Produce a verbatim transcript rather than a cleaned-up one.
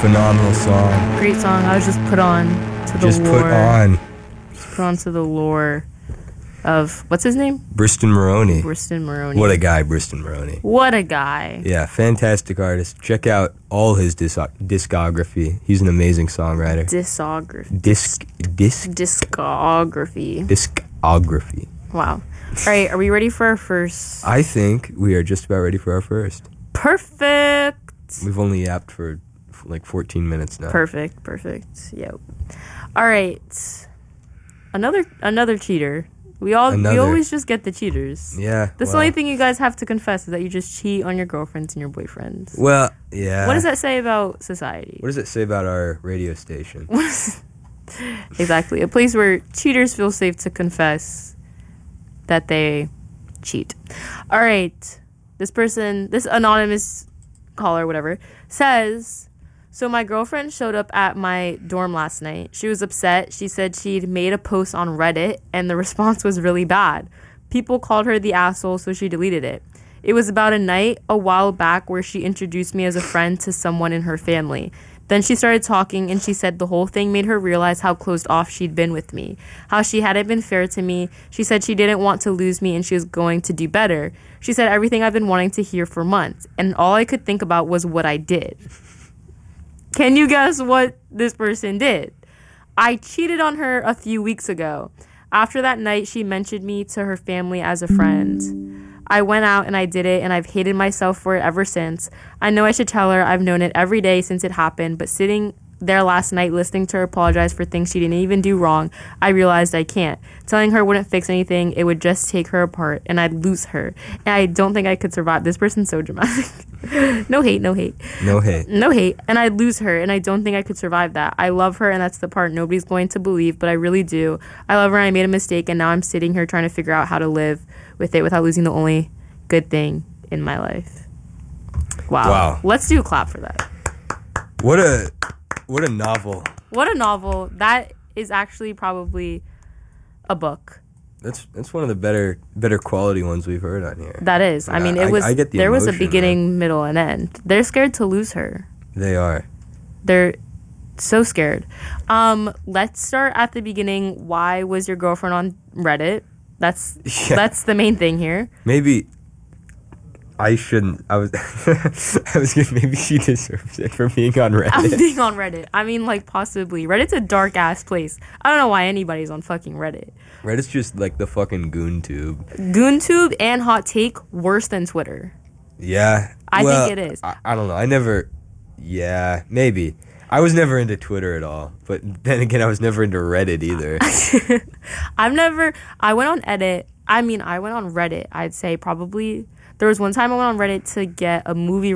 phenomenal song. Great song. I was just put on to the Just lore. put on. Just put on to the lore of, what's his name? Briston Maroney. Briston Maroney. What a guy, Briston Maroney. What a guy. Yeah, fantastic artist. Check out all his dis- discography. He's an amazing songwriter. Discography. Disc, disc, Discography. discography. Wow. All right, are we ready for our first? I think we are just about ready for our first. Perfect. We've only yapped for, for like fourteen minutes now. Perfect, perfect. Yep. All right. Another another cheater. We all we Another. always just get the cheaters. Yeah. That's the well, only thing you guys have to confess is that you just cheat on your girlfriends and your boyfriends. Well, yeah. What does that say about society? What does it say about our radio station? Exactly. A place where cheaters feel safe to confess that they cheat. All right. This person, this anonymous caller, whatever, says, so my girlfriend showed up at my dorm last night. She was upset. She said she'd made a post on Reddit and the response was really bad. People called her the asshole, so she deleted it. It was about a night a while back where she introduced me as a friend to someone in her family. Then she started talking and she said the whole thing made her realize how closed off she'd been with me, how she hadn't been fair to me. She said she didn't want to lose me and she was going to do better. She said everything I've been wanting to hear for months, and all I could think about was what I did. Can you guess what this person did? I cheated on her a few weeks ago. After that night, she mentioned me to her family as a friend. I went out and I did it, and I've hated myself for it ever since. I know I should tell her. I've known it every day since it happened, but sitting there last night listening to her apologize for things she didn't even do wrong, I realized I can't. Telling her wouldn't fix anything. It would just take her apart, and I'd lose her. And I don't think I could survive. This person's so dramatic. No hate, no hate. No hate. No hate. And I'd lose her, and I don't think I could survive that. I love her, and that's the part nobody's going to believe, but I really do. I love her, and I made a mistake, and now I'm sitting here trying to figure out how to live with it without losing the only good thing in my life. Wow. Wow. Let's do a clap for that. What a what a novel. What a novel. That is actually probably a book. That's that's one of the better better quality ones we've heard on here. That is. I mean, it I- was I get the there was a emotion, beginning, middle, and end. They're scared to lose her. They are. They're so scared. Um, let's start at the beginning. Why was your girlfriend on Reddit? That's Yeah. that's the main thing here. Maybe I shouldn't. I was. I was. Gonna, maybe she deserves it for being on Reddit. I'm being on Reddit. I mean, like, possibly. Reddit's a dark ass place. I don't know why anybody's on fucking Reddit. Reddit's just like the fucking goon tube. GoonTube and Hot Take worse than Twitter. Yeah. I well, think it is. I, I don't know. I never. Yeah, maybe. I was never into Twitter at all. But then again, I was never into Reddit either. I've never. I went on Edit. I mean, I went on Reddit. I'd say probably. There was one time I went on Reddit to get a movie